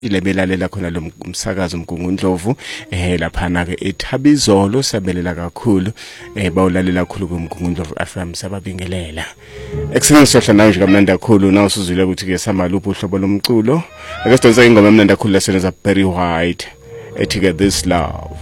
ilebelalela khona lo umsakazo Mgungundlovu lapha na ke eThabizolo sabelela kakhulu bawulalela kakhulu kuMgungundlovu FM sababingelela ekseni sohla nayo nje kamnandi kakhulu na usuzile ukuthi ke samaluphu uhlobo lomculo ake sidonsa ingoma emnandi kakhulu lesenza Barry White ethi ke This Love.